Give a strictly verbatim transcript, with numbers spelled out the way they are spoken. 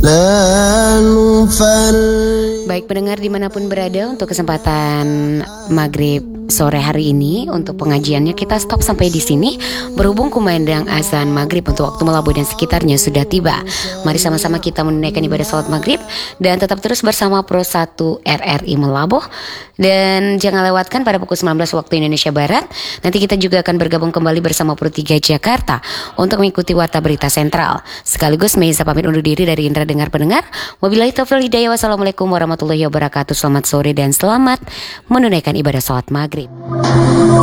Baik pendengar dimanapun berada, untuk kesempatan maghrib sore hari ini untuk pengajiannya kita stop sampai di sini. Berhubung kumandang azan maghrib untuk waktu Melabuh dan sekitarnya sudah tiba, mari sama-sama kita menunaikan ibadah salat maghrib dan tetap terus bersama Pro satu R R I Melabuh. Dan jangan lewatkan pada pukul sembilan belas waktu Indonesia Barat, nanti kita juga akan bergabung kembali bersama Pro tiga Jakarta untuk mengikuti Warta Berita Sentral. Sekaligus Meiza pamit undur diri dari Indra Dengar Pendengar. Wabillahi taufiq hidayah, wassalamualaikum warahmatullahi wabarakatuh. Selamat sore dan selamat menunaikan ibadah salat maghrib.